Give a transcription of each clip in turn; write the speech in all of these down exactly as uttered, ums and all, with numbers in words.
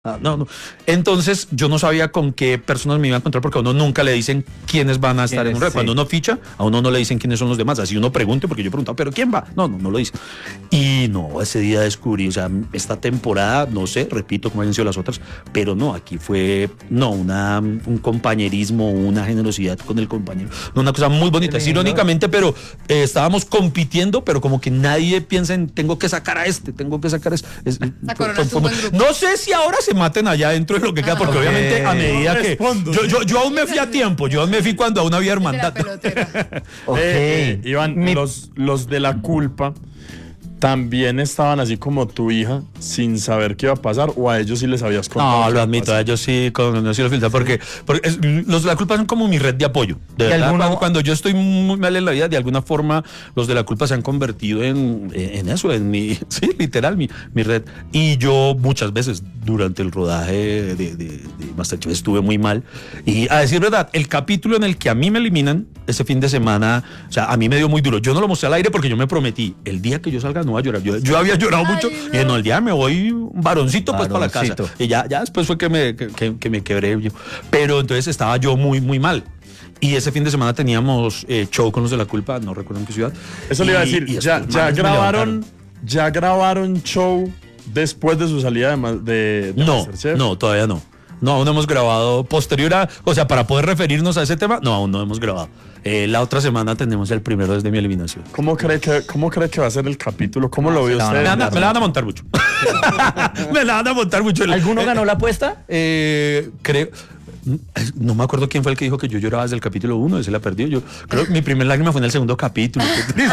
Ah, no, no. Entonces yo no sabía con qué personas me iba a encontrar porque a uno nunca le dicen quiénes van a estar en un red. Sí. Cuando uno ficha, a uno no le dicen quiénes son los demás. Así uno pregunte, porque yo preguntaba, ¿pero quién va? No, no, no lo dice. Y no, ese día descubrí, o sea, esta temporada, no sé, repito cómo hayan sido las otras, pero no, aquí fue, no, una, un compañerismo, una generosidad con el compañero. No, una cosa muy bonita, es irónicamente, pero eh, estábamos compitiendo, pero como que nadie piensa en, tengo que sacar a este, tengo que sacar a este. Es, fue, fue, fue, no sé si ahora se maten allá dentro de lo que queda, porque okay. obviamente a medida que yo, yo, yo aún me fui a tiempo, yo aún me fui cuando aún había hermandad. Okay. Eh, Iván, Mi... los, los de la culpa también estaban así como tu hija, sin saber qué iba a pasar, o a ellos sí les habías contado. No, lo admito, a ellos sí, con, no, sí lo filtré, porque, porque es, los de la culpa son como mi red de apoyo. De verdad, alguno... cuando, cuando yo estoy muy mal en la vida, de alguna forma, los de la culpa se han convertido en, en eso, en mi, sí, literal, mi, mi red. Y yo muchas veces durante el rodaje de, de, de MasterChef estuve muy mal. Y a decir verdad, el capítulo en el que a mí me eliminan ese fin de semana, o sea, a mí me dio muy duro. Yo no lo mostré al aire porque yo me prometí, el día que yo salga no voy a llorar. Yo, yo había llorado Ay, mucho no. y dije, no, el día me voy un varoncito, varoncito pues para la casa. Y ya, ya después fue que me, que, que me quebré yo. Pero entonces estaba yo muy, muy mal. Y ese fin de semana teníamos eh, show con los de la culpa, no recuerdo en qué ciudad. Eso y, le iba a decir, ya, ya grabaron, ya grabaron show después de su salida de, de, de no, MasterChef. No, todavía no. No, aún no hemos grabado posterior a, o sea, para poder referirnos a ese tema, no, aún no hemos grabado. Eh, la otra semana tenemos el primero desde mi eliminación. ¿Cómo cree que, cómo cree que va a ser el capítulo? ¿Cómo lo ve usted? Me la, me la van a montar mucho. me la van a montar mucho. ¿Alguno ganó la apuesta? Eh, creo... No me acuerdo quién fue el que dijo que yo lloraba desde el capítulo uno, ese la perdió. Yo creo que mi primer lágrima fue en el segundo capítulo.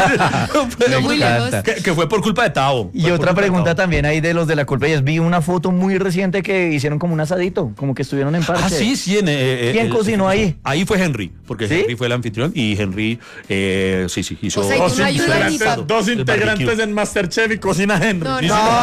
no, muy lejos. Que, que fue por culpa de Tavo. Y otra pregunta también ahí de los de la culpa. Y es, vi una foto muy reciente que hicieron como un asadito, como que estuvieron en parche. Ah, sí, sí. En, eh, ¿Quién el, cocinó ahí? Ahí fue Henry, porque ¿sí? Henry fue el anfitrión y Henry, eh, sí, sí, hizo... O sea, dos, integrantes, dos integrantes en MasterChef y cocina Henry. No, no,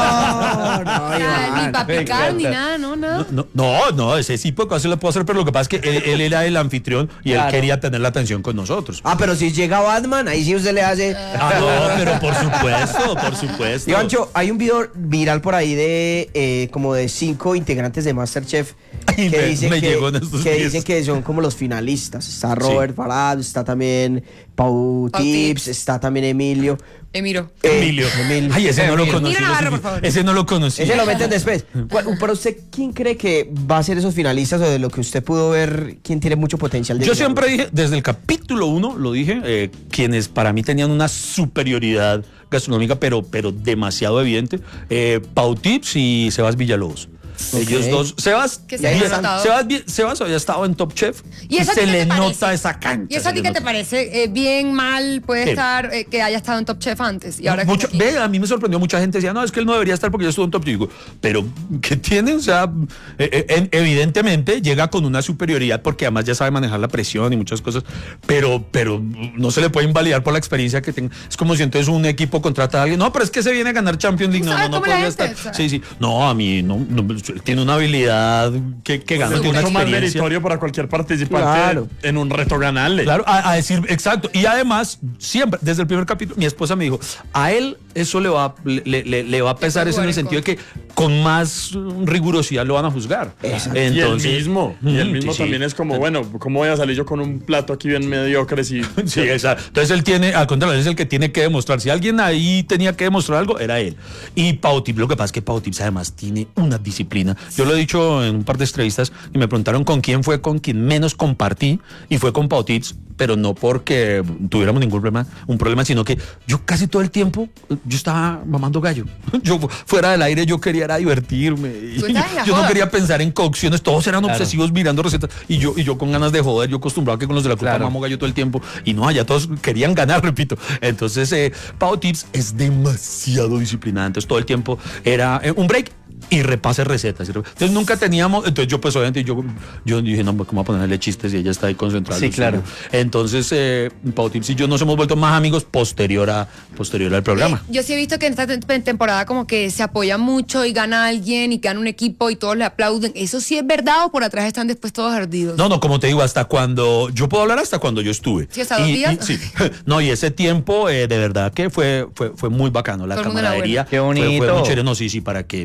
no, no, no ni para picar ni nada, no, nada. No, no, no, ese sí pues, lo puedo hacer, pero lo que pasa es que él, él era el anfitrión y claro. él quería tener la atención con nosotros. Ah, pero si llega Batman, ahí sí usted le hace... Ah, no, pero por supuesto, por supuesto. Ivancho, hay un video viral por ahí de eh, como de cinco integrantes de MasterChef que, me, dicen, me que, que dicen que son como los finalistas. Está Robert sí. Farad, está también Pau, Pau Tips, Tips, está también Emilio. Emilio. Eh, Emilio. Emilio. Ay, ese Emilio. no lo conocí. Navarro, por favor. Ese no lo conocí. Ese lo meten después. Para usted, ¿quién cree que va a ser esos finalistas o de lo que usted pudo ver, quién tiene mucho potencial? De Yo siempre dije, desde el capítulo uno, lo dije, eh, quienes para mí tenían una superioridad gastronómica, pero, pero demasiado evidente, eh, Pau Tips y Sebas Villalobos. Okay. Ellos dos, Sebas, se bien, Sebas, bien, Sebas había estado en Top Chef y, y se le nota esa cancha. ¿Y eso a ti qué te parece? Eh, ¿Bien, mal? ¿Puede sí. estar eh, que haya estado en Top Chef antes? Y ahora Mucho, ve, a mí me sorprendió, mucha gente decía, no, es que él no debería estar porque ya estuvo en Top Chef. Digo, pero ¿qué tiene? O sea, eh, eh, evidentemente llega con una superioridad porque además ya sabe manejar la presión y muchas cosas, pero, pero no se le puede invalidar por la experiencia que tenga. Es como si entonces un equipo contrata a alguien, no, pero es que se viene a ganar Champions League, no, no, no podría estar. O sea. Sí, sí, no, a mí no, no tiene una habilidad que, que gana, tiene una experiencia. Más meritorio para cualquier participante claro. en un reto ganarle. Claro, a, a decir, exacto. Y además, siempre, desde el primer capítulo, mi esposa me dijo, a él eso le va, le, le, le va a pesar eso en el sentido de que con más rigurosidad lo van a juzgar. Entonces, y el mismo, y el mismo sí, también sí. es como, bueno, ¿cómo voy a salir yo con un plato aquí bien mediocre? Si... Sí, exacto. Entonces él tiene, al contrario, es el que tiene que demostrar. Si alguien ahí tenía que demostrar algo, era él. Y Pau Tips, lo que pasa es que Pau Tips además tiene una disciplina. Yo lo he dicho en un par de entrevistas y me preguntaron con quién fue con quien menos compartí y fue con Pau Tips, pero no porque tuviéramos ningún problema, un problema, sino que yo casi todo el tiempo yo estaba mamando gallo. Yo fuera del aire yo quería era divertirme. Y yo, yo no quería pensar en cocciones, todos eran claro. obsesivos mirando recetas y yo y yo con ganas de joder, yo acostumbrado que con los de la culpa claro. mamo gallo todo el tiempo y no, allá todos querían ganar, repito. Entonces eh, Pau Tips es demasiado disciplinada, entonces todo el tiempo era eh, un break y repase recetas. Entonces nunca teníamos, entonces yo pues obviamente yo, yo dije, no, ¿cómo voy a ponerle chistes y ella está ahí concentrada? Sí, claro. Entonces, eh, Pau Tips y yo nos hemos vuelto más amigos posterior a posterior al programa. Eh, yo sí he visto que en esta temporada como que se apoya mucho y gana alguien y gana un equipo y todos le aplauden. ¿Eso sí es verdad o por atrás están después todos ardidos? No, no, como te digo, hasta cuando, yo puedo hablar hasta cuando yo estuve. ¿Sí, hasta dos días? Y, sí. No, y ese tiempo, eh, de verdad que fue, fue, fue muy bacano. La camaradería. Qué bonito. Fue, fue muy chévere. No, sí, sí, para que a mí me tocó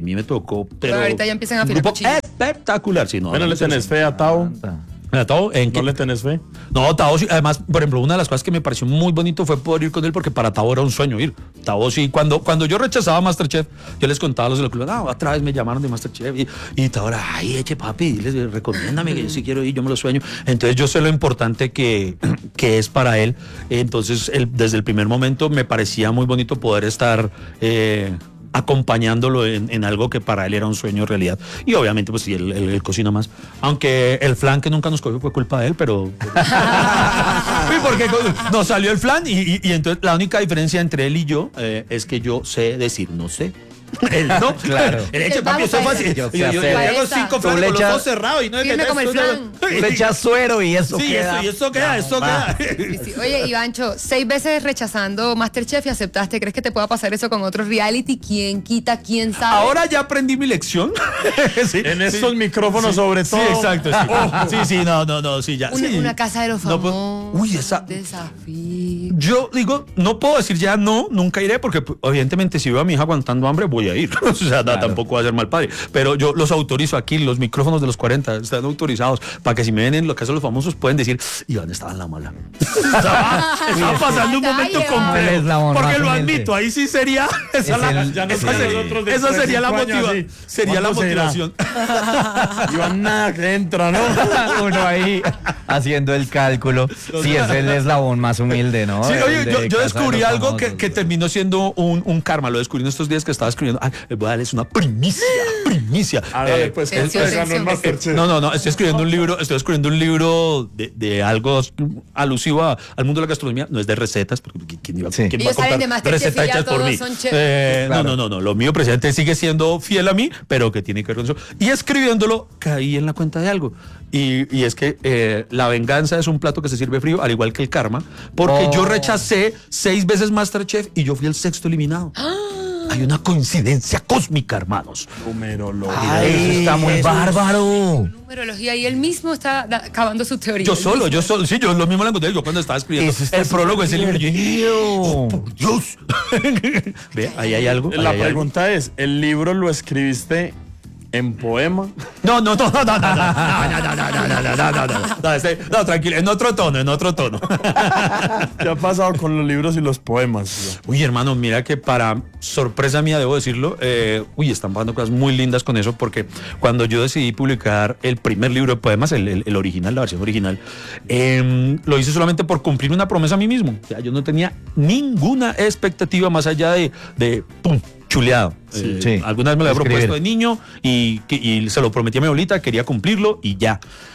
grupo, pero, Pero ahorita ya empiezan a afilar grupo cuchillos. espectacular. Sí, no, Bueno, no, ¿le no, tenés fe a Tao? ¿A Tao? ¿En ¿No qué? le tenés fe? No, Tao sí, además, por ejemplo, una de las cosas que me pareció muy bonito fue poder ir con él porque para Tao era un sueño ir. Tao sí, cuando, cuando yo rechazaba Masterchef, yo les contaba a los de la club, no, otra vez me llamaron de Masterchef y, y Tao era, ay, eche papi, diles, recomiéndame que yo sí quiero ir, yo me lo sueño. Entonces yo sé lo importante que, que es para él. Entonces, él, desde el primer momento me parecía muy bonito poder estar... Eh, acompañándolo en, en algo que para él era un sueño realidad. Y obviamente, pues sí, él, él- él cocina más. Aunque el flan que nunca nos cogió fue culpa de él, pero... Sí, porque nos salió el flan y, y- y entonces la única diferencia entre él y yo eh, es que yo sé decir no sé. Él no. Claro. Él echa El papi, eso es vago fácil. yo Yo, yo, yo sé hacer. hago cinco Tú flanes le con los echas- ojos cerrados y no es Firme como el flan. Le echas suero y eso Sí, queda. eso, y eso queda, eso queda. Sí, sí. Oye, Ivancho, seis veces rechazando Masterchef y aceptaste. ¿Crees que te pueda pasar eso con otros reality? ¿Quién quita? ¿Quién sabe? Ahora ya aprendí mi lección. Sí, En sí. estos micrófonos, sobre Sí, todo. exacto. Sí, sí, sí, no, no, no, sí, ya. Una, sí. una casa de los No, pues, famosos. uy, esa. Desafío. Yo digo, no puedo decir ya no, nunca iré, porque pues, evidentemente si veo a mi hija aguantando hambre, voy a ir. O sea, no, tampoco va a ser mal padre. Pero yo los autorizo aquí, los micrófonos de los cuarenta están autorizados para que si me ven en lo que hacen los famosos pueden decir, Iván estaba en la mala. estaba, estaba pasando un momento Detalle, complejo. El eslabón Porque más lo humilde. admito, ahí sí sería. Esa, Es la- el- Ya no esa somos sería, nosotros de esa tres, sería la cinco años motivación. así. Sería la ¿Cuánto será? motivación. Iván, nada que entra, ¿no? Uno ahí haciendo el cálculo. Sí, es el eslabón más humilde, ¿no? Sí, El oye, de yo, yo Casa de descubrí los algo que, Famosos. que terminó siendo un, un karma. Lo descubrí en estos días que estaba escribiendo. Ay, les voy a darles una primicia, primicia. Hágale, Eh, pues, que Tensión, usted ganó el tensión. Masterchef. no, no, no, estoy escribiendo un libro, estoy escribiendo un libro de, de algo alusivo a- al mundo de la gastronomía, no es de recetas, porque ¿quién iba, Sí. quién va a Ellos salen contar de Masterchef recetas y ya hechas por todos mí? son chefs. Eh, Claro. No, no, no, no, lo mío, presidente, sigue siendo fiel a mí, pero que tiene que ver con eso. Y escribiéndolo, caí en la cuenta de algo. Y, y es que eh, la venganza es un plato que se sirve frío, al igual que el karma, porque Oh. yo rechacé seis veces Masterchef y yo fui el sexto eliminado. Hay una coincidencia cósmica, hermanos. Numerología. Ay, eso está muy eso- bárbaro. Numerología y él mismo está da- acabando su teoría. Yo Él solo, mismo. yo solo, sí, yo lo mismo lo encontré yo cuando estaba escribiendo Eso está el prólogo de ese libro. Yo dije, divertido. "Oh, por Dios. Ve, ahí hay algo. ahí La hay algo. pregunta es, ¿el libro lo escribiste en poema? No, no, no, no, no, no, no, no, no, no, no, no, no, no, no, no, no, este- no, tranquilo, en otro tono, en otro tono. ¿Qué ha pasado con los libros y los poemas? Uy, hermano, mira que para sorpresa mía, debo decirlo, eh, uy, están pasando cosas muy lindas con eso, porque cuando yo decidí publicar el primer libro de poemas, el, el- el original, la versión original, eh, lo hice solamente por cumplir una promesa a mí mismo. O sea, yo no tenía ninguna expectativa más allá de, de pum, chuleado. Sí. Eh, Sí. Alguna vez me lo había Escribir. propuesto de niño y, que- y se lo prometí a mi abuelita, quería cumplirlo y ya.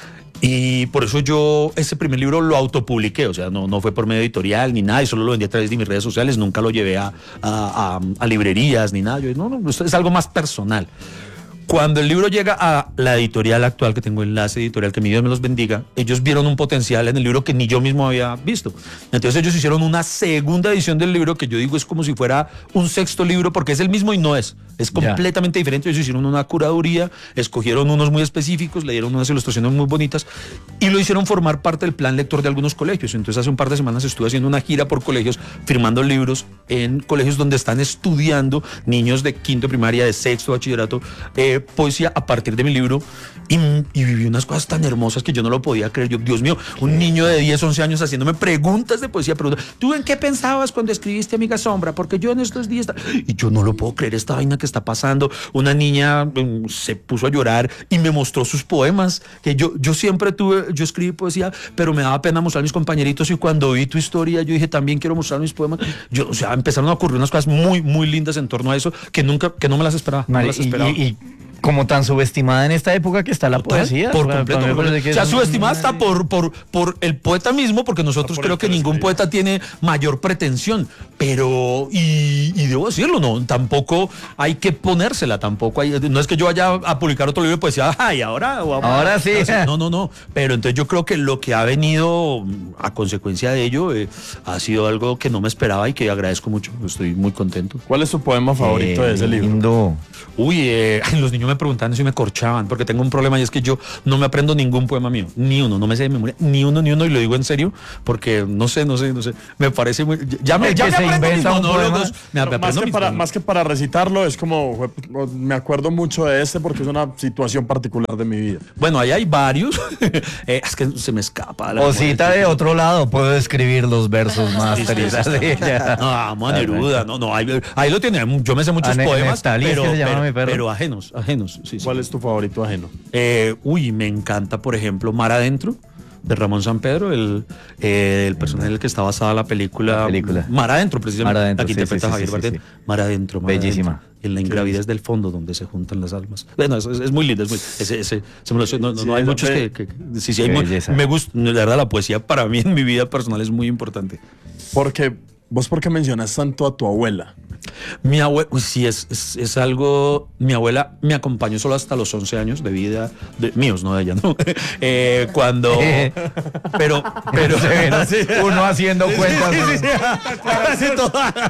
Y por eso yo ese primer libro lo autopubliqué, o sea, no, no fue por medio editorial ni nada, y solo lo vendí a través de mis redes sociales, nunca lo llevé a, a- a- a librerías ni nada. Yo, no, no, esto es algo más personal. Cuando el libro llega a la editorial actual, que tengo enlace editorial, que mi Dios me los bendiga, ellos vieron un potencial en el libro que ni yo mismo había visto. Entonces ellos hicieron una segunda edición del libro que yo digo es como si fuera un sexto libro, porque es el mismo y no es. Es Ya. completamente diferente. Ellos hicieron una curaduría, escogieron unos muy específicos, le dieron unas ilustraciones muy bonitas y lo hicieron formar parte del plan lector de algunos colegios. Entonces hace un par de semanas estuve haciendo una gira por colegios, firmando libros en colegios donde están estudiando niños de quinto de primaria, de sexto de bachillerato, eh, poesía a partir de mi libro y, y viví unas cosas tan hermosas que yo no lo podía creer. Yo, Dios mío, un niño de diez, once años haciéndome preguntas de poesía, preguntas, ¿tú en qué pensabas cuando escribiste Amiga Sombra? Porque yo en estos días... Y yo no lo puedo creer, esta vaina que está pasando. Una niña um, se puso a llorar y me mostró sus poemas, que yo, yo siempre tuve, yo escribí poesía, pero me daba pena mostrar a mis compañeritos y cuando vi tu historia yo dije, también quiero mostrar mis poemas. Yo, o sea, empezaron a ocurrir unas cosas muy, muy lindas en torno a eso que nunca, que no me las esperaba. No me Mari, las y, esperaba. y- y como tan subestimada en esta época que está la Total, poesía. por O sea, completo. para mí por me completo. parece que O sea, es subestimada un- está por, por, por el poeta mismo, porque nosotros por creo el que que lo ningún escribe. poeta tiene mayor pretensión. Pero, y, y debo decirlo, no, tampoco hay que ponérsela, tampoco hay, no es que yo vaya a publicar otro libro de poesía, ay, ahora, vamos a- Ahora sí. No, no, no. Pero entonces yo creo que lo que ha venido a consecuencia de ello eh, ha sido algo que no me esperaba y que agradezco mucho. Estoy muy contento. ¿Cuál es su poema favorito Qué de ese libro? lindo. Uy, eh, los niños pequeño me preguntaban eso y me corchaban, porque tengo un problema y es que yo no me aprendo ningún poema mío, ni uno, no me sé de memoria, ni uno, ni uno, y lo digo en serio, porque no sé, no sé, no sé, me parece muy... Ya me, El ya que me se aprendo mis inventa un monólogos, poema. me Pero aprendo más, que mis para, poemas. más que para recitarlo, es como, me acuerdo mucho de este porque es una situación particular de mi vida. Bueno, ahí hay varios, eh, es que se me escapa. la O memoria. cita de otro lado, puedo escribir los versos más tristes de ella. No, amo a Neruda, no, no, ahí, ahí lo tiene, yo me sé muchos A Ne- poemas, Neftalí, es pero, que se llama pero, mi perro. pero ajenos, ajenos, sí, sí. ¿Cuál es tu favorito ajeno? Eh, uy, me encanta, por ejemplo, Mar Adentro, de Ramón Sanpedro, el, eh, el personaje en el que está basada la película. La película. Mar Adentro, precisamente. Mar Adentro, la que sí, interpreta sí, sí, Javier sí, Bardem. sí. Mar Adentro, Mar Bellísima. Adentro. En la ingravidez del fondo, donde se juntan las almas. Bueno, es, es, es muy lindo, es muy, ese, ese, se me lo sé, no, no, Sí, no hay esa muchos pe- que, que- sí, sí, hay Qué mu- belleza. me gusta, la verdad, la poesía para mí en mi vida personal es muy importante. Porque, vos por qué mencionas tanto a tu abuela. Mi abuela, sí, es, es, es algo. Mi abuela me acompañó solo hasta los once años de vida, de, míos, no de ella, ¿no? Eh, cuando. Pero. pero Sí, uno haciendo cuentas. Así todo.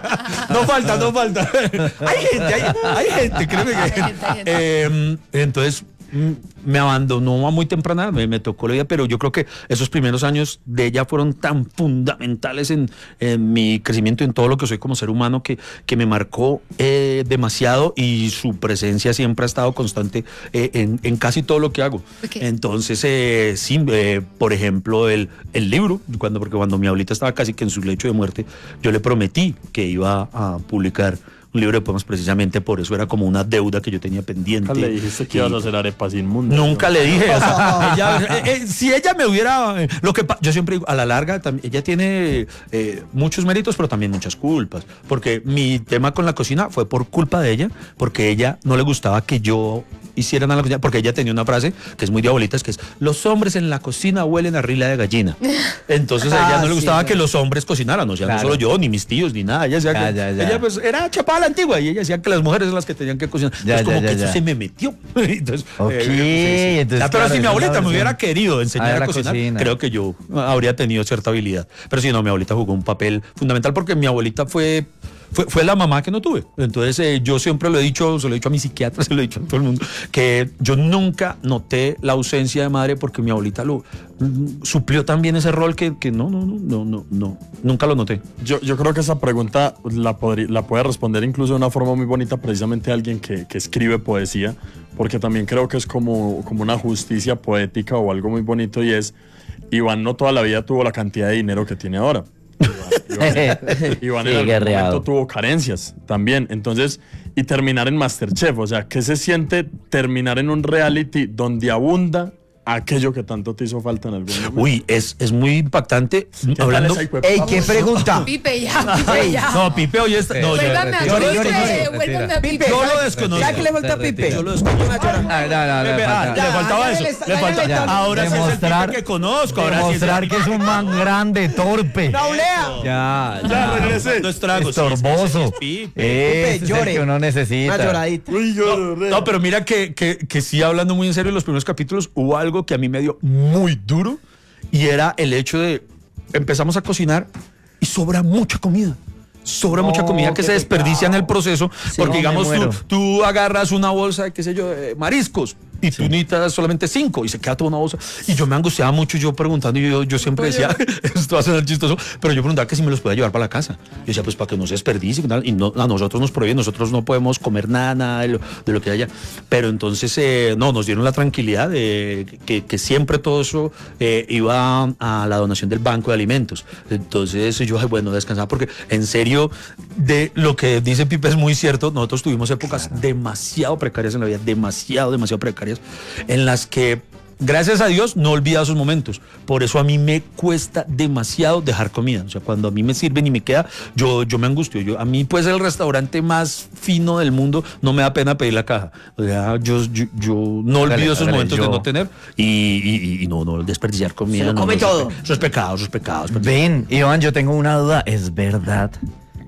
No falta, no falta. Hay gente, hay, hay gente, créeme que hay Hay gente. gente, hay gente. Eh, entonces mm, me abandonó a muy temprana edad, me, me tocó la vida, pero yo creo que esos primeros años de ella fueron tan fundamentales en, en mi crecimiento, en todo lo que soy como ser humano, que, que me marcó eh, demasiado, y su presencia siempre ha estado constante eh, en, en casi todo lo que hago. Ok. Entonces, eh, sí, eh, por ejemplo, el, el libro, cuando, porque cuando mi abuelita estaba casi que en su lecho de muerte, yo le prometí que iba a publicar un libro de poemas, precisamente por eso era como una deuda que yo tenía pendiente. Nunca le dijiste que ibas a hacer arepas inmundas. Nunca ¿no? le dije, o sea, ella, eh, eh, si ella me hubiera, eh, lo que pa- yo siempre digo, a la larga, tam- ella tiene eh, muchos méritos, pero también muchas culpas, porque mi tema con la cocina fue por culpa de ella, porque ella no le gustaba que yo hiciera nada en la cocina, porque ella tenía una frase que es muy de abuelitas, que es, los hombres en la cocina huelen a rila de gallina. Entonces a ella Ah, no le sí, gustaba sí. que los hombres cocinaran, o sea, Claro. no solo yo, ni mis tíos, ni nada, ella decía Ya, que, ya, ya. ella pues era chapada a la antigua, y ella decía que las mujeres son las que tenían que cocinar. Ya, Entonces como ya, que ya, eso ya. se me metió. Entonces, Ok, eh, sí, sí. entonces, Ya, pero claro, si mi esa es la abuelita me versión. hubiera querido enseñar Ah, a la cocinar, cocina. creo que yo habría tenido cierta habilidad. Pero si no, mi abuelita jugó un papel fundamental, porque mi abuelita fue, fue, fue la mamá que no tuve. Entonces eh, yo siempre lo he dicho, se lo he dicho a mi psiquiatra, se lo he dicho a todo el mundo, que yo nunca noté la ausencia de madre, porque mi abuelita lo mm, suplió también ese rol que, que no, no, no, no, no, no, nunca lo noté. Yo, yo creo que esa pregunta la, podrí- la puede responder incluso de una forma muy bonita precisamente alguien que, que escribe poesía, porque también creo que es como, como una justicia poética o algo muy bonito, y es, Iván no toda la vida tuvo la cantidad de dinero que tiene ahora. Iván, Iván, Iván Sí, en algún guerreado. momento tuvo carencias también. Entonces, y terminar en Masterchef, o sea, ¿qué se siente terminar en un reality donde abunda aquello que tanto te hizo falta en algún momento? Uy, es, es muy impactante. ¿Qué tal Hablando. esa hijueputa Ey, ¿qué pregunta? Pipe, ya, Pipe, ya. No, Pipe hoy está. No, yo, Vuélvame a Llore, Pipe, llore, llore. vuélvame a Pipe. yo lo desconozco. ¿Sabes qué le falta a Pipe? Yo lo desconozco. Ah, no, no, no, Ve, ah, falta- le faltaba ya, eso. ya le está- le ya falta- le está- ahora sí es el demostrar, Pipe que conozco. Ahora sí es el- demostrar que es un man grande, torpe. ¡No olea! Ya, Ya, ya. regresé. No es trago, sí, Estorboso. sí, sí, es Pipe. Ese es el llore. que uno necesita. Una lloradita. Uy, yo lloré. No, pero mira que, que, que sí, hablando muy en serio, en los primeros capítulos hubo algo que a mí me dio muy duro, y era el hecho de empezamos a cocinar y sobra mucha comida. Sobra No, mucha comida que qué se desperdicia en el proceso, porque no, digamos me tú, muero. tú agarras una bolsa de, qué sé yo, de mariscos, y tú necesitas solamente cinco y se queda toda una bolsa. Y yo me angustiaba mucho, yo preguntando, y yo, yo siempre decía, esto va a sonar chistoso, pero yo preguntaba que si me los podía llevar para la casa. Yo decía, pues para que no se desperdicie y tal, y no, a nosotros nos prohíben, nosotros no podemos comer nada, nada de lo, de lo que haya. Pero entonces, eh, no, nos dieron la tranquilidad de que, que siempre todo eso eh, iba a la donación del Banco de Alimentos. Entonces yo, ay, bueno, descansaba, porque en serio, de lo que dice Pipe es muy cierto, nosotros tuvimos épocas demasiado precarias en la vida, demasiado, demasiado precarias, en las que, gracias a Dios, no he olvidado esos momentos. Por eso a mí me cuesta demasiado dejar comida. O sea, cuando a mí me sirven y me queda, yo, yo me angustio. Yo, a mí, pues, el restaurante más fino del mundo no me da pena pedir la caja. O sea, yo, yo, yo no Hágale, olvido esos hágale, momentos de yo. no tener, y, y, y no, no desperdiciar comida. Se lo no, come no, eso es todo. pe- Eso es pecado, eso es pecado. eso es pecado. Ven, Iván, yo tengo una duda. ¿Es verdad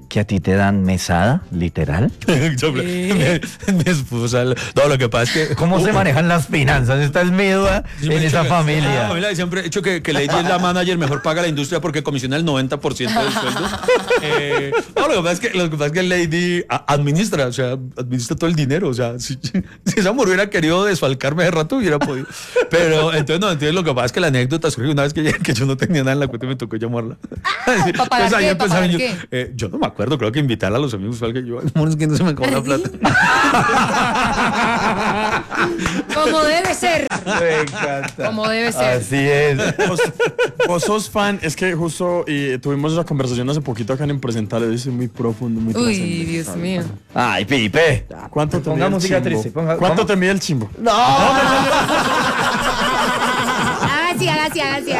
que a ti te dan mesada, literal. Yo- mi, mi esposa, no, lo que pasa es que ¿Cómo se manejan las finanzas? Está el miedo a- Yo me en he esa dicho que- familia. Ah, familia, siempre he dicho que, que Lady es la manager mejor paga la industria porque comisiona el noventa por ciento del sueldo. Eh, no, lo que pasa es que, lo que pasa es que Lady a- administra, o sea, administra todo el dinero. O sea, si, si esa mujer hubiera querido desfalcarme de rato, hubiera podido. Pero entonces, no, entonces lo que pasa es que la anécdota surgió una vez que, que yo no tenía nada en la cuenta y me tocó llamarla. ¿pa pagar ahí qué? empezaba ¿Pa pagar yo, qué? eh, yo no me acuerdo, creo que invitarla a los amigos fue algo que yo, amor, es que no se me acabó la plata. Como debe ser. Me encanta. Como debe ser. Así es. Vos, vos sos fan, es que justo y tuvimos esa conversación hace poquito acá en Impresentable, es muy profundo, muy Uy, trascendente. Dios mío. Ay, Pipe. ¿Cuánto te Ponga mide el música chimbo? triste, ponga- ¿Cuánto ¿cómo? te mide el chimbo? Haga así, haga así, haga así.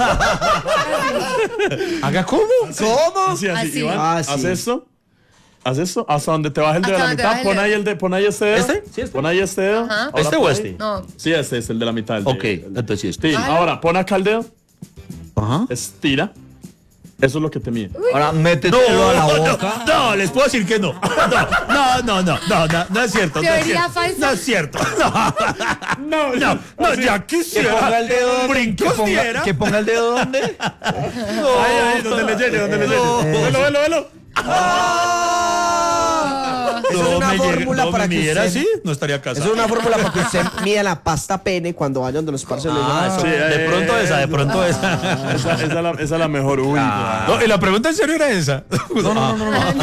¿Haga cómo? ¿Cómo? Así, así, Así. Iván, Ah, haz sí. esto. Haz esto, hasta donde te baje el dedo de Hasta la donde mitad. baje el Pon dedo. ahí el de, pon ahí este dedo. ¿Este? Sí, este. Pon ahí este dedo. Ajá. Ahora ¿Este o pon este? ahí. No. Sí, este es el de la mitad. el de- Ok, el de- entonces sí, Sí, este. ahora pon acá el dedo, Ajá. estira. Eso es lo que te mide. Ahora métetelo a la boca. No, les puedo decir que no. No, no, no, no, no, no es cierto. No es Teoría cierto. falsa. No es cierto. No, no, no, ya Que quisiera. ponga el dedo donde. Que Brincos ponga, diera. que ponga el dedo donde. Ahí, ahí, donde le llegue, donde le llegue. Velo, velo, velo. Eso es una me llega- fórmula no para me que midiera usted- así, no estaría casado. Eso es una fórmula para que usted mida la pasta pene cuando vayan de los parceros. Ah, eso. Sí, de eh, pronto esa, de pronto Esa, esa. esa, es la, esa es la mejor. Uy, No, y la pregunta en serio era esa. No, no, no, no. No, no,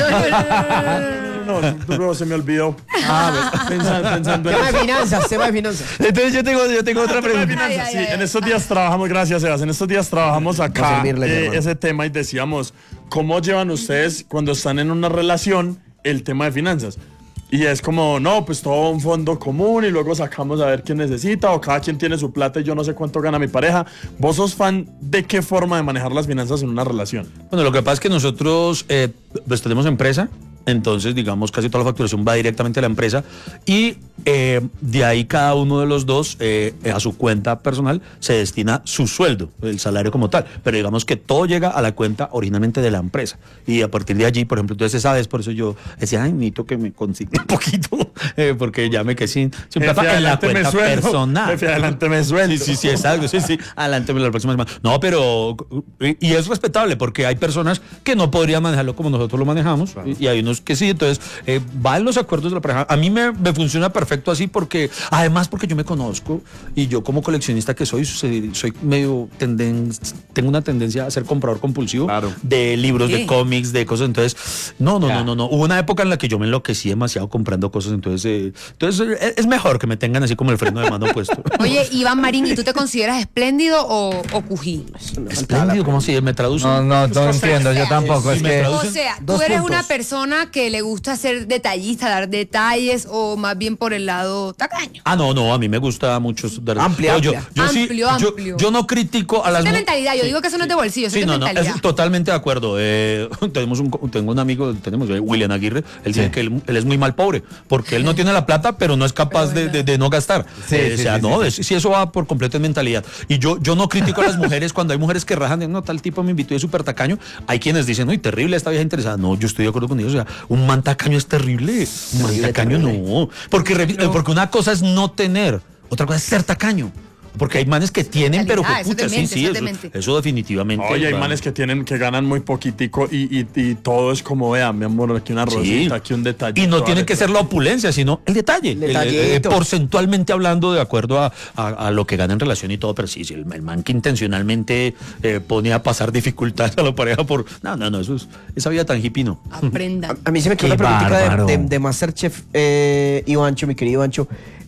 no, no. no, luego se me olvidó. Ah, pensando, pensando en Tema eso. de finanzas, tema de finanzas. Entonces yo tengo, yo tengo otra Tema de pregunta. finanzas, Ay, sí, ay, ay. en estos días trabajamos, gracias Sebas, en estos días trabajamos Para acá servirle, mi eh, hermano. ese tema y decíamos, ¿cómo llevan ustedes cuando están en una relación el tema de finanzas? Y es como, no, pues todo un fondo común y luego sacamos a ver quién necesita o cada quien tiene su plata y yo no sé cuánto gana mi pareja. ¿Vos sos fan de qué forma de manejar las finanzas en una relación? Bueno, lo que pasa es que nosotros eh, pues tenemos empresa, entonces digamos casi toda la facturación va directamente a la empresa y eh, de ahí cada uno de los dos eh, a su cuenta personal se destina su sueldo, el salario como tal, pero digamos que todo llega a la cuenta originalmente de la empresa y a partir de allí, por ejemplo, entonces sabes, por eso yo decía, ay, necesito que me consigne un poquito, eh, porque ya me quedé sin, sin Jefe, plata en la adelante me cuenta sueldo. personal. Jefe, adelante me sueldo. Sí, sí, sí, exacto, sí, sí, adelante la próxima semana. No, pero, y, y es respetable porque hay personas que no podrían manejarlo como nosotros lo manejamos y, y hay unos que sí, entonces eh, va en los acuerdos de la pareja. A mí me, me funciona perfecto así porque, además porque yo me conozco y yo como coleccionista que soy, soy, soy medio tenden, tengo una tendencia a ser comprador compulsivo Claro. de libros, ¿Qué? de cómics, de cosas, entonces, no, no, no, no, no, hubo una época en la que yo me enloquecí demasiado comprando cosas, entonces, eh, entonces eh, es mejor que me tengan así como el freno de mano puesto. Oye, Iván Marín, ¿y tú te consideras espléndido o, o cují? Espléndido, ¿cómo así? ¿Me traduce? No, no, no entiendo, yo tampoco. Sí, Es me que. traduce. O sea, tú Dos eres puntos. una persona que le gusta ser detallista, dar detalles o más bien por el lado tacaño. Ah, no, no, a mí me gusta mucho. dar- Amplia, No, yo, amplia. yo sí, Amplio, yo- amplio. Yo, no critico a las Es de mu- mentalidad, yo Sí, digo que eso no es de bolsillo, eso Sí, es de no, no, mentalidad. es totalmente de acuerdo. Eh, tenemos un, tengo un amigo, tenemos eh, William Aguirre, él dice que él, él es muy mal pobre, porque él no tiene la plata, pero no es capaz de, de- de no gastar. Sí, Eh, sí, o sea, sí, no, sí, es- si eso va por completa mentalidad. Y yo, yo no critico a las mujeres cuando hay mujeres que rajan de, no, tal tipo me invitó y es súper tacaño. Hay quienes dicen, no, y terrible esta vieja interesada. No, yo estoy de acuerdo con ellos. O sea, un man tacaño es terrible. Un man Terrible, tacaño terrible. no. Porque, re- porque una cosa es no tener, otra cosa es ser tacaño. Porque hay manes que tienen, pero que Calidad, eso es pucha, sí, demente, sí, eso es eso, demente. eso definitivamente. Oye, hay va. manes que tienen, que ganan muy poquitico y, y, y todo es como, vean, mi amor, aquí una Sí. rosita, aquí un detalle. Y no tiene que ser la opulencia, sino el detalle. El El- el- detallito. eh, porcentualmente hablando, de acuerdo a, a- a lo que gana en relación y todo, pero sí, sí, el, el man que intencionalmente eh, pone a pasar dificultades a la pareja por. No, no, no, eso es, esa vida tan hippie no. Aprendan. A mí se me quedó Qué una preguntita bárbaro. de, de, de Masterchef, eh, Ivancho, mi querido Ivancho.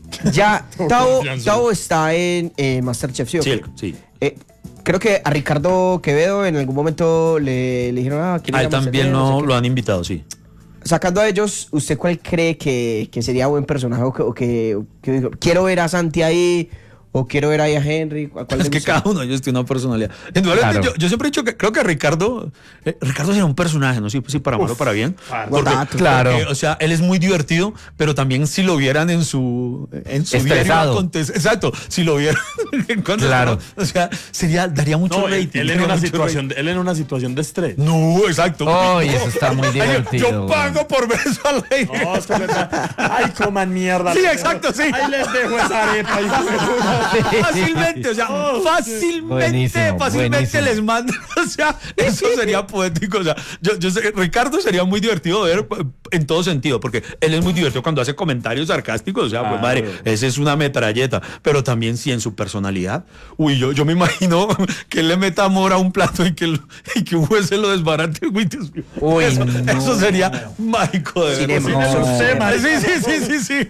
Ya, Tavo, confianza. Tavo está en eh, Masterchef, ¿sí o Sí, qué? sí. Eh, creo que a Ricardo Quevedo en algún momento le, le dijeron, ah, ¿quién A ir él a también Masterchef? No no, sé qué. lo han invitado, sí. Sacando a ellos, ¿usted cuál cree que, que sería buen personaje o que, o que- o que dijo, quiero ver a Santi ahí? o quiero ver ahí a Henry. ¿A cuál Es le que gusta? cada uno de ellos tiene una personalidad. Indudablemente, Claro. yo, yo siempre he dicho que creo que Ricardo, eh, Ricardo sería un personaje, no sé si para mal o para bien. Porque, Guatato. Claro. porque, o sea, él es muy divertido, pero también si lo vieran en su en su Estresado. diario aconte- exacto, si lo vieran cuando- Claro. o sea, sería daría mucho No, él, rating. él en daría una mucho situación, de- él en una situación de estrés. rating. No, exacto. Ay, No. eso está muy Ay, divertido, Yo pago por ver eso al aire. No, es que verdad. Ay, coman mierda. Sí, les exacto, dejo- sí. Ahí les dejo esa arepa. hijo de puta. Fácilmente, o sea, fácilmente, Buenísimo, fácilmente buenísimo. les mando, o sea, eso sería poético, o sea, yo, yo sé, Ricardo sería muy divertido de ver en todo sentido, porque él es muy divertido cuando hace comentarios sarcásticos, o sea, pues Claro. madre, ese es una metralleta, pero también sí en su personalidad, uy, yo, yo me imagino que él le meta amor a un plato y que, lo- y que un juez se lo desbarate, uy, Dios mío. Uy, eso, no. eso sería mágico de ver. Cinema. Sí, No. sí, sí, sí, sí, sí.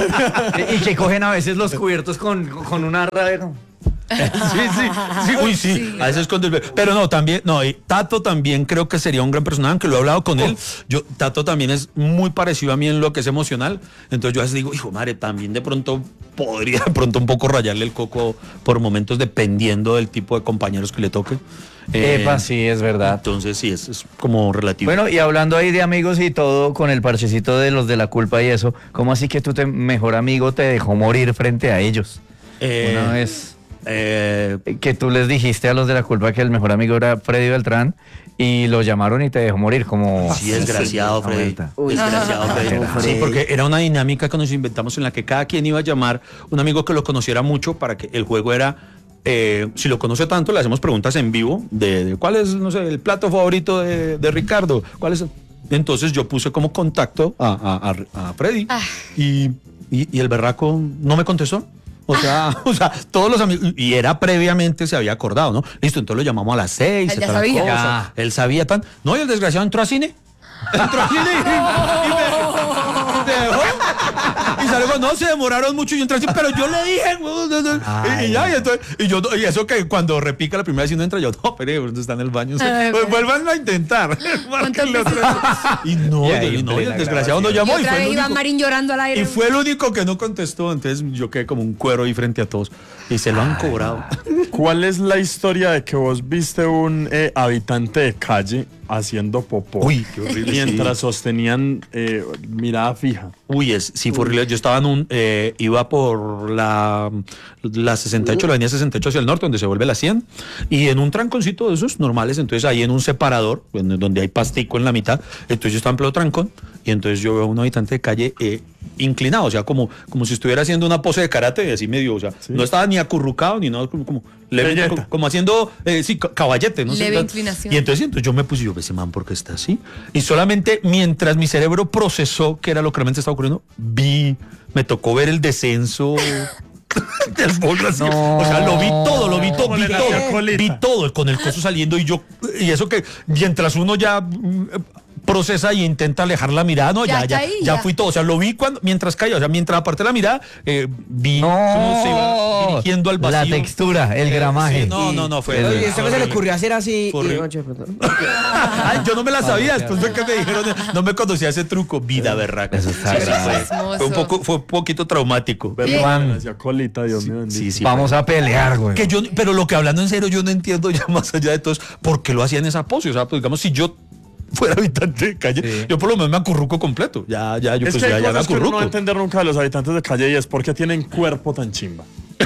Y que cogen a veces los cubiertos con, con una radio. Sí, sí, sí, uy, sí, a veces con el- pero no, también, no, y Tato también creo que sería un gran personaje, aunque lo he hablado con él, yo, Tato también es muy parecido a mí en lo que es emocional, entonces yo a veces digo, hijo madre, también de pronto podría de pronto un poco rayarle el coco por momentos dependiendo del tipo de compañeros que le toque. Eh, Epa, sí, es verdad. Entonces sí, es, es como relativo. Bueno, y hablando ahí de amigos y todo, con el parchecito de los de la culpa y eso, ¿cómo así que tu te- mejor amigo te dejó morir frente a ellos? Eh, Una vez eh, que tú les dijiste a los de la culpa que el mejor amigo era Freddy Beltrán y lo llamaron y te dejó morir como... Sí, desgraciado, Freddy. Aumenta. Uy, Desgraciado, ah, Freddy. Freddy. Sí, porque era una dinámica que nos inventamos en la que cada quien iba a llamar un amigo que lo conociera mucho para que el juego era, eh, si lo conoce tanto, le hacemos preguntas en vivo de, de cuál es, no sé, el plato favorito de, de Ricardo, cuál es... Entonces yo puse como contacto a, a, a- a Freddy Ah. y, y, y el berraco no me contestó. O sea, o sea, todos los amigos, y era previamente, se había acordado, ¿no? Listo, entonces lo llamamos a las seis. Él ya tal sabía. cosa. Él sabía tan. No, y el desgraciado entró a cine. Entró a cine y, y me, me dejó. Y salió, no, se demoraron mucho y yo entré así, pero yo le dije, no, no, no. y, y ya, y, entonces, y yo, y eso que cuando repica la primera vez y uno entra, yo, no, pero está en el baño. Ay, Pues bueno. vuelvan a intentar. Márquenle otra vez. Y no, Y ahí y no, en y el plena desgraciado no grabación. llamó Y y otra fue el vez Iván único. Marín llorando al aire. Y fue el único que no contestó, entonces yo quedé como un cuero ahí frente a todos. Y se lo han cobrado. ¿Cuál es la historia de que vos viste un eh, habitante de calle haciendo popó? Uy, qué horrible, Mientras sí. sostenían eh, mirada fija. Uy, es, sí, fue horrible. Yo estaba en un, eh, iba por la, la sesenta y ocho, la avenida sesenta y ocho hacia el norte, donde se vuelve la cien, y en un tranconcito de esos normales, entonces ahí en un separador, en- donde hay pastico en la mitad, entonces yo estaba en pleno trancón, y entonces yo veo a un habitante de calle eh, inclinado, o sea, como, como si estuviera haciendo una pose de karate, así medio, o sea, no estaba ni acurrucado, ni nada, como, como, leve- Belleta. como, como haciendo, eh, sí, ca- caballete, ¿no? Leve Sí, inclinación. Y entonces, entonces yo me puse, yo, ese man, ¿por qué está así? Y solamente mientras mi cerebro procesó qué era lo que realmente estaba ocurriendo, vi, me tocó ver el descenso del bolo así. No. O sea, lo vi todo, lo vi todo, ¿Cómo vi le todo, hacía colita? vi todo, con el coso saliendo y yo, y eso que mientras uno ya mm, procesa y intenta alejar la mirada, no, Ya ya, está ya, ahí, ya ya. fui todo, o sea, lo vi cuando, mientras caía, o sea, mientras aparté la mirada, eh, vi No, cómo se iba dirigiendo al vacío. la textura, el gramaje. Sí, no, no, no, fue. El- Oye, ¿y usted no se le ocurrió hacer así? Fue Y de horrible. noche de pronto. Ay, yo no me la sabía, después fue que me dijeron, no me conocía ese truco, vida berraca. Eso está Sí, sí, grave. fue, fue un poco, fue un poquito traumático. Pero Bien. Juan, hacía colita, Dios mío. bendito. Sí, sí. Vamos a pelear, güey. Que yo, pero lo que hablando en serio, yo no entiendo ya más allá de todo es por qué lo hacían esa pose. O sea, pues digamos, si yo fuera habitante de calle, Sí. yo por lo menos me acurruco completo. Ya, ya, yo Es pues que ya, hay ya me cosas que uno no va acurruco. a entender nunca de los habitantes de calle y es porque tienen cuerpo tan chimba.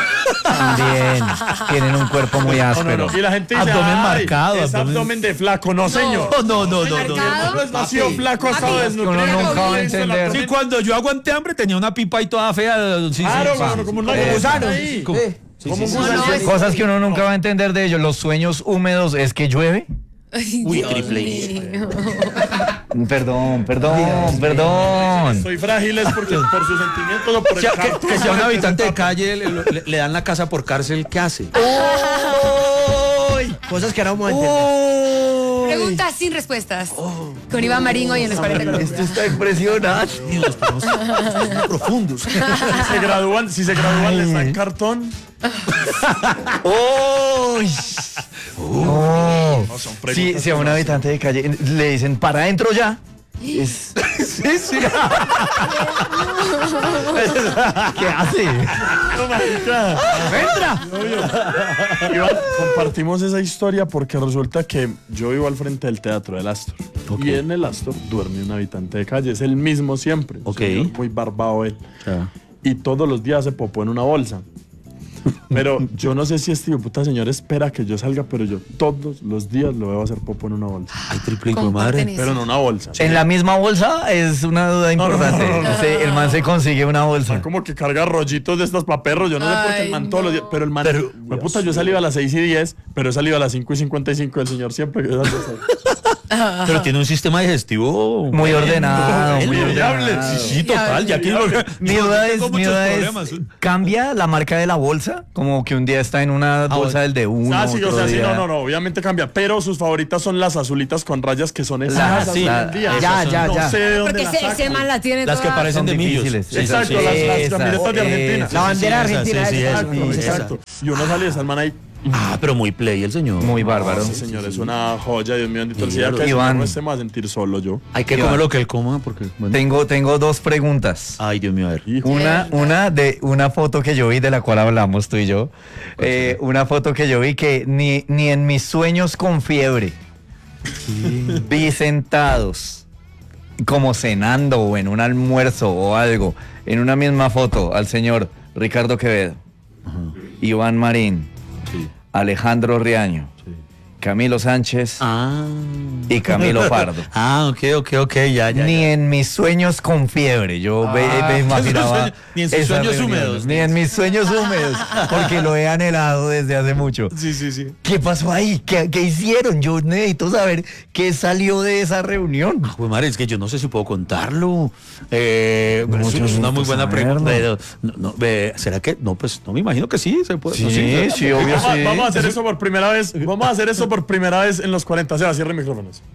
También tienen un cuerpo muy No, no, áspero. no. Y la gente dice, Abdomen "Ay, marcado, es abdomen- abdomen de flaco". No, señor. No, no, no, no, no. Marcado. No es nacido flaco, ha estado Papi, desnutrido. uno nunca va a entender. Sí, cuando yo aguanté hambre tenía una pipa ahí toda fea. Sí, sí, Claro, sí, bueno, sí, como sí. un Eh, gusano. Sí. como- Sí. sí, Como sí, un sí. No, no, es- Cosas que uno nunca va a entender de ellos. Los sueños húmedos es que llueve. Ay, Uy, Dios triple mío. Perdón, perdón, perdón. Soy frágil es porque por sus sentimientos o por O el sea, que, cartón que sea un con el que habitante se de tapa. calle, le, le- le dan la casa por cárcel, ¿qué hace? Cosas que ahora vamos a entender. Preguntas sin respuestas. Con Iván Marín hoy en los cuarenta Colombia. Esto está impresionante. Dios, pero son profundos. Si se gradúan, si se gradúan les dan cartón. ¡Uy! Oh. No, son Sí, preguntas si a un que no habitante de calle le dicen para adentro ya, es, Sí, sí. ¿Qué hace? No, marica. ¡Entra! Iván, compartimos esa historia porque resulta que yo vivo al frente del Teatro del Astor. Ok. Y en el Astor duerme un habitante de calle, es el mismo siempre. un Ok. señor muy barbado él. Ya. Y todos los días se popó en una bolsa. Pero yo no sé si este hijo de puta señor espera que yo salga, pero yo todos los días lo veo hacer popo en una bolsa. Ay, triple hijo de Comparten madre. eso. Pero en una bolsa. En la misma bolsa es una duda no, no, importante. no, no, no. Sí, el man se consigue una bolsa. Como que carga rollitos de estas pa' perros, yo no sé por qué el man Ay, todos los no. días. Pero el man, Pero- me puta, yo salí a las seis y diez, pero he salido a las cinco y cincuenta y cinco del señor siempre que Pero tiene un sistema digestivo Muy ordenado, bueno, muy viable. ordenado. Sí, sí, total. Ya que lo Mi yo duda tengo es, mi muchos duda es, problemas. ¿cambia la marca de la bolsa? Como que un día está en una bolsa del de uno, Ah, sí, o otro sea, sí, día- no, no, no, obviamente cambia. Pero sus favoritas son las azulitas con rayas que son esas sí, hoy la- en día. Ya, son- ya, no ya. sé de dónde Porque las ese, ese sacan. man la tiene Las que toda- parecen Son de millos. difíciles. Sí, Exacto, sí, las, las esas, camisetas de Argentina. esas. La bandera Sí, sí, argentina. sí, sí, esa, esa, sí, esa. Exacto. Y uno sale de ese man ahí. Ah, pero muy play el señor. Muy bárbaro. Ese señor es una joya, Dios mío, bendito el Sí, sea que Iván. no esté más a sentir solo yo. Hay que Iván. comer lo que él coma porque... bueno. Tengo, tengo dos preguntas. Ay, Dios mío, a ver. Hijo. Una, una de una foto que yo vi de la cual hablamos tú y yo. Eh, una foto que yo vi que ni, ni en mis sueños con fiebre vi sentados como cenando o en un almuerzo o algo en una misma foto al señor Ricardo Quevedo, Iván Marín, Sí, Alejandro Riaño, sí. Camilo Sánchez Ah. y Camilo Pardo. Ah, ok, ok, ok, ya, ya. Ni ya. en mis sueños con fiebre. Yo ve- Ah, me imaginaba. sueños- ni en sus esa sueños reunión. húmedos. Ni en mis sueños húmedos. Porque lo he anhelado desde hace mucho. Sí, sí, sí. ¿Qué pasó ahí? ¿Qué, qué hicieron? Yo necesito saber qué salió de esa reunión. Ah, pues madre, es que yo no sé si puedo contarlo. Eh, No, es, yo es una muy necesito buena pregunta. saberlo. No, no, ve, ¿será que? No, pues no me imagino que sí. Se puede, Sí, no, sí, obvio Vamos, sí. vamos a hacer eso por primera vez. Vamos a hacer eso por primera vez en los cuarenta. O sea, cierre micrófonos.